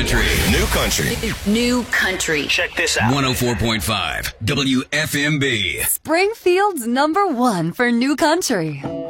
country. New country. New country. Check this out. 104.5 WFMB. Springfield's #1 for new country.